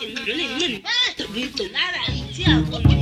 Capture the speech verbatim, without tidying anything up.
que no le men. Tubito nada, ya con